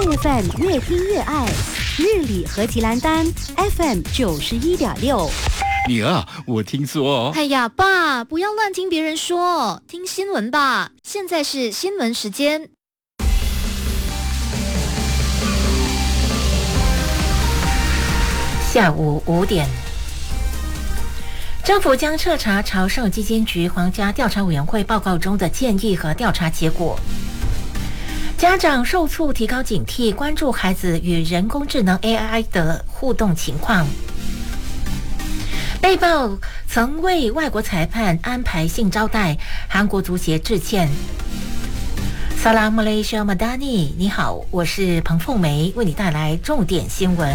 FM 越听越爱，日理何其兰丹 FM 91.6。 女儿，我听说。 哎呀，爸，不要乱听别人说，听新闻吧。现在是新闻时间。 下午5点，政府将彻查朝圣基金局皇家调查委员会报告中的建议和调查结果。家长受促提高警惕，关注孩子与人工智能 AI 的互动情况。被曝曾为外国裁判安排性招待，韩国足协致歉。Salam Malaysia Madani， 你好，我是彭凤梅，为你带来重点新闻。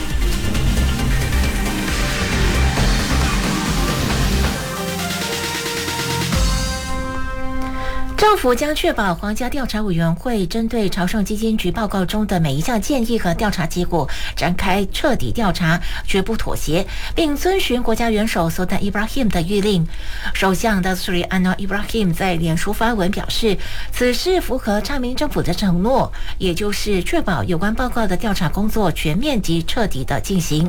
政府将确保皇家调查委员会针对朝圣基金局报告中的每一项建议和调查结果展开彻底调查，绝不妥协，并遵循国家元首Sultan Ibrahim 的谕令。首相Sri Anwar Ibrahim 在脸书发文表示，此事符合查明政府的承诺，也就是确保有关报告的调查工作全面及彻底的进行。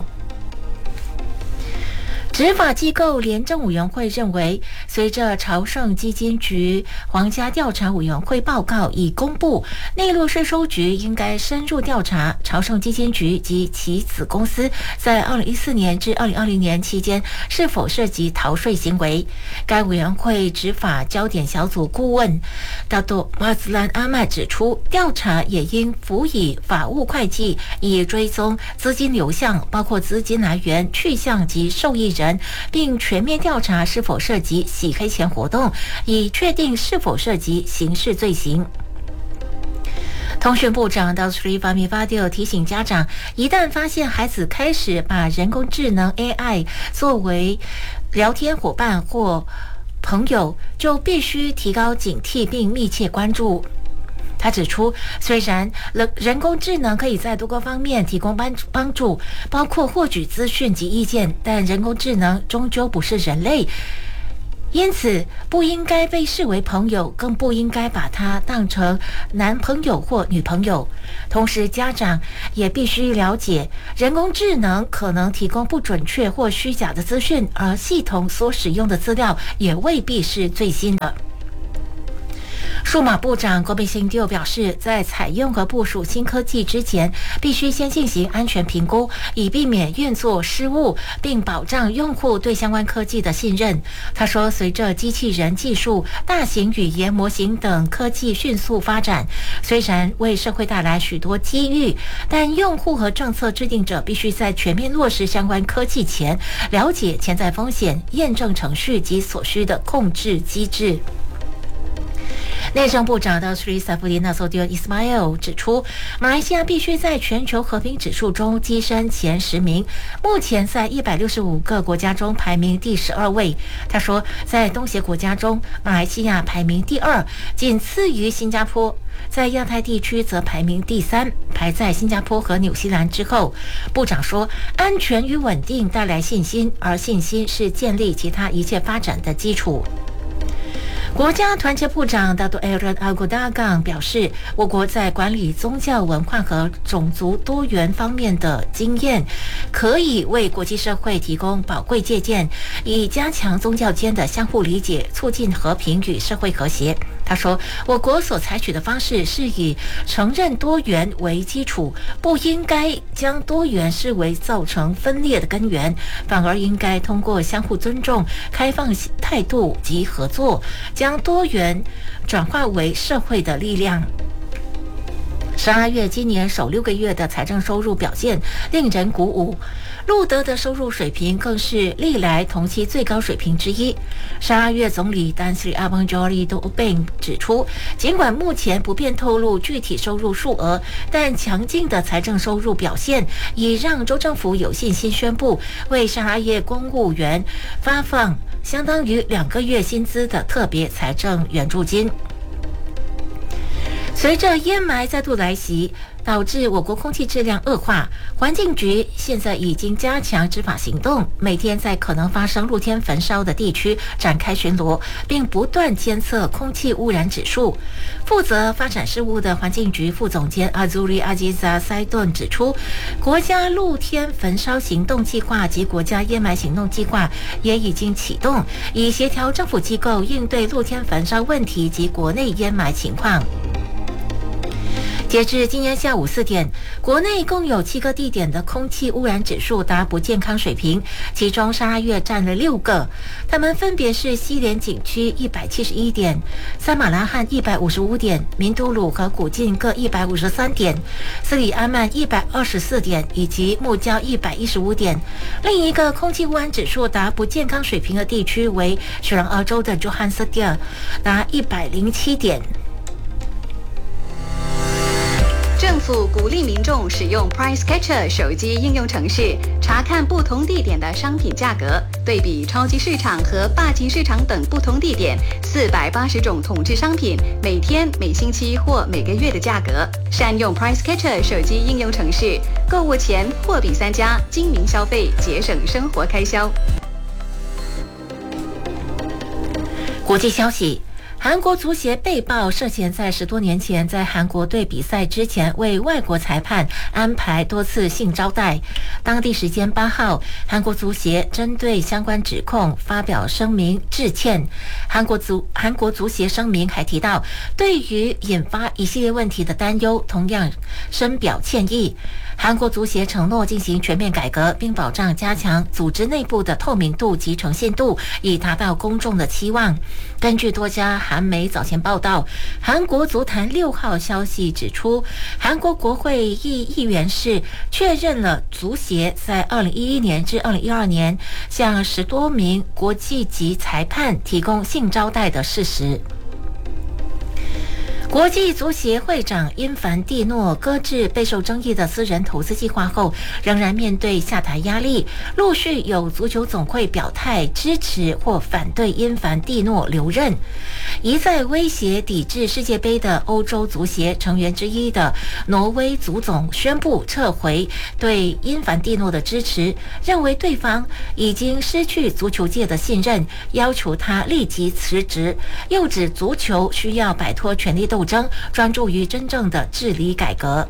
执法机构廉政委员会认为，随着朝圣基金局皇家调查委员会报告已公布，内陆税收局应该深入调查朝圣基金局及其子公司在2014年至2020年期间是否涉及逃税行为。该委员会执法焦点小组顾问大多马兹兰阿麦指出，调查也应辅以法务会计，以追踪资金流向，包括资金来源、去向及受益人，并全面调查是否涉及洗黑钱活动，以确定是否涉及刑事罪行。通讯部长Sri Fahmi Fadil 提醒家长，一旦发现孩子开始把人工智能 AI 作为聊天伙伴或朋友，就必须提高警惕并密切关注。他指出，虽然人工智能可以在多个方面提供帮助，包括获取资讯及意见，但人工智能终究不是人类，因此不应该被视为朋友，更不应该把它当成男朋友或女朋友。同时，家长也必须了解，人工智能可能提供不准确或虚假的资讯，而系统所使用的资料也未必是最新的。数码部长郭美兴就表示，在采用和部署新科技之前，必须先进行安全评估，以避免运作失误，并保障用户对相关科技的信任。他说，随着机器人技术、大型语言模型等科技迅速发展，虽然为社会带来许多机遇，但用户和政策制定者必须在全面落实相关科技前，了解潜在风险、验证程序及所需的控制机制。内政部长Sri Saifuddin Nasution Ismail 指出，马来西亚必须在全球和平指数中跻身前10名，目前在165个国家中排名第12位。他说，在东协国家中，马来西亚排名第2，仅次于新加坡。在亚太地区则排名第3，排在新加坡和纽西兰之后。部长说，安全与稳定带来信心，而信心是建立其他一切发展的基础。国家团结部长Dato' Aaron Agu Dagang 表示，我国在管理宗教文化和种族多元方面的经验，可以为国际社会提供宝贵借鉴，以加强宗教间的相互理解，促进和平与社会和谐。他说，我国所采取的方式是以承认多元为基础，不应该将多元视为造成分裂的根源，反而应该通过相互尊重、开放态度及合作，将多元转化为社会的力量。12月今年首6个月的财政收入表现令人鼓舞，路德的收入水平更是历来同期最高水平之一。12月总理Tan Sri Abang Johari Dobeng 指出，尽管目前不便透露具体收入数额，但强劲的财政收入表现已让州政府有信心宣布为12月公务员发放相当于2个月薪资的特别财政援助金。 随着烟霾再度来袭，导致我国空气质量恶化，环境局现在已经加强执法行动，每天在可能发生露天焚烧的地区展开巡逻，并不断监测空气污染指数。负责发展事务的环境局副总监阿祖里阿吉扎塞顿指出，国家露天焚烧行动计划及国家烟霾行动计划也已经启动，以协调政府机构应对露天焚烧问题及国内烟霾情况。截至今天下午4点，国内共有7个地点的空气污染指数达不健康水平，其中沙拉越占了6个，它们分别是西连景区171点、撒马拉罕155点、明都鲁和古晋各153点、斯里阿曼124点以及木礁115点。另一个空气污染指数达不健康水平的地区为雪兰莪州的约翰斯蒂尔，达107点。 政府鼓励民众使用 Price Catcher 手机应用程式，查看不同地点的商品价格，对比超级市场和大型市场等不同地点480种统制商品每天、每星期或每个月的价格。善用 Price Catcher 手机应用程式，购物前货比3家，精明消费，节省生活开销。 国际消息。韩国足协被曝涉嫌在10多年前在韩国队比赛之前为外国裁判安排多次性招待。当地时间8号，韩国足协针对相关指控发表声明致歉。韩国足协声明还提到，对于引发一系列问题的担忧，同样深表歉意。韩国足协承诺进行全面改革，并保障加强组织内部的透明度及诚信度，以达到公众的期望。根据多家韩媒早前报道，韩国足坛6号消息指出，韩国国会议员是确认了足协在2011年至2012年向10多名国际级裁判提供性招待的事实。国际足协会长因凡蒂诺搁置备受争议的私人投资计划后，仍然面对下台压力，陆续有足球总会表态支持或反对因凡蒂诺留任。一再威胁抵制世界杯的欧洲足协成员之一的挪威足总宣布撤回对因凡蒂诺的支持，认为对方已经失去足球界的信任，要求他立即辞职，又指足球需要摆脱权力斗争，专注于真正的治理改革。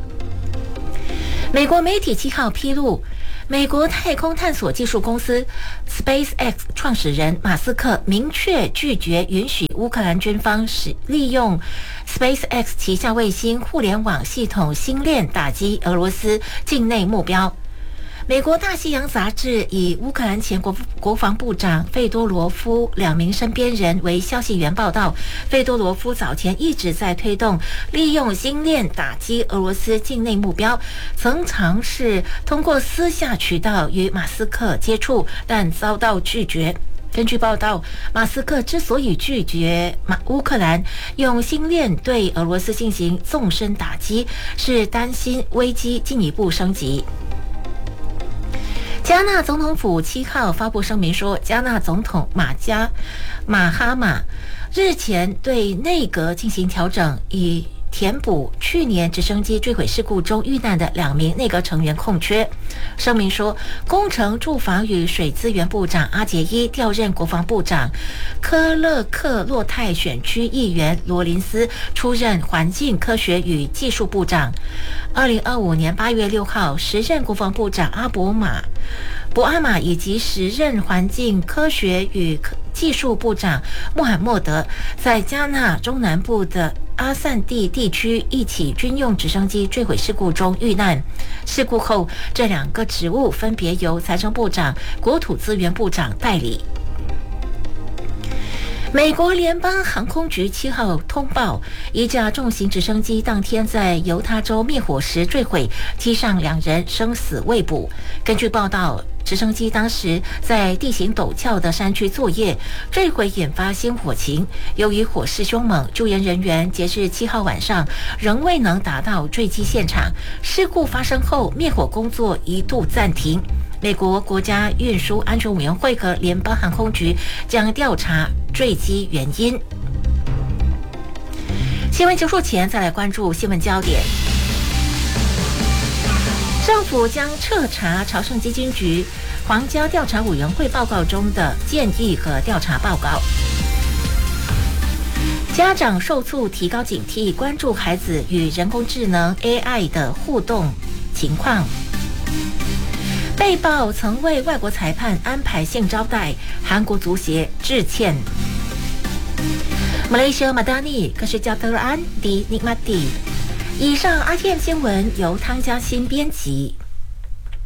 美国媒体7号披露，美国太空探索技术公司 SpaceX 创始人马斯克明确拒绝允许乌克兰军方利用 SpaceX 旗下卫星互联网系统星链打击俄罗斯境内目标。美国大西洋杂志以乌克兰前国防部长费多罗夫2名身边人为消息源报道，费多罗夫早前一直在推动利用星链打击俄罗斯境内目标，曾尝试通过私下渠道与马斯克接触，但遭到拒绝。根据报道，马斯克之所以拒绝乌克兰用星链对俄罗斯进行纵深打击，是担心危机进一步升级。加纳总统府7号发布声明说，加纳总统马哈马日前对内阁进行调整，以填补去年直升机坠毁事故中遇难的2名内阁成员空缺。声明说，工程、住房与水资源部长阿杰伊调任国防部长，科勒克洛泰选区议员罗林斯出任环境科学与技术部长。2025年8月6号，时任国防部长博阿马以及时任环境科学与技术部长穆罕默德在加纳中南部的阿散蒂地区一起军用直升机坠毁事故中遇难。事故后，这2个职务分别由财政部长、国土资源部长代理。美国联邦航空局7号通报，一架重型直升机当天在犹他州灭火时坠毁，机上2人生死未卜。根据报道，直升机当时在地形陡峭的山区作业，坠毁引发新火情。由于火势凶猛，救援人员截至7号晚上仍未能达到坠机现场。事故发生后，灭火工作一度暂停。美国国家运输安全委员会和联邦航空局将调查坠机原因。 新闻结束前，再来关注新闻焦点。政府将彻查朝圣基金局皇家调查委员会报告中的建议和调查报告。家长受促提高警惕，关注孩子与人工智能 AI 的互动情况。被曝曾为外国裁判安排性招待，韩国足协致歉。Malaysia Madani Kesejahteraan di Nikmati。以上 RTM 新闻由汤嘉欣编辑。